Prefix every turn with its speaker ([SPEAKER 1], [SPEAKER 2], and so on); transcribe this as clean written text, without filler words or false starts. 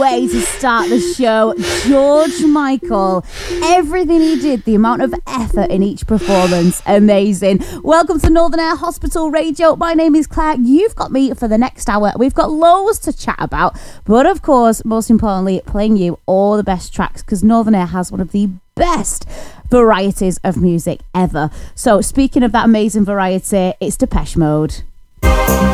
[SPEAKER 1] Way to start the show. George Michael, everything he did, the amount of effort in each performance, amazing. Welcome to Northern Air Hospital Radio. My name is Claire. You've got me for the next hour. We've got loads to chat about, but of course, most importantly, playing you all the best tracks, because Northern Air has one of the best varieties of music ever. So speaking of that amazing variety, it's Depeche Mode.